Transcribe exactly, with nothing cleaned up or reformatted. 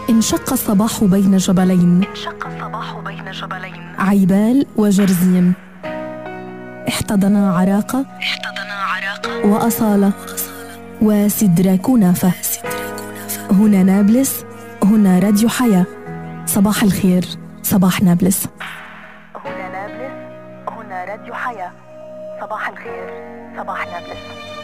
انشق الصباح بين جبلين انشق الصباح بين جبلين عيبال وجرزيم. احتضنا عراقة احتضنا عراقة وأصالة وسدرة كنافة. هنا نابلس، هنا راديو حياة. صباح الخير، صباح نابلس. هنا نابلس، هنا راديو حياة. صباح الخير، صباح نابلس.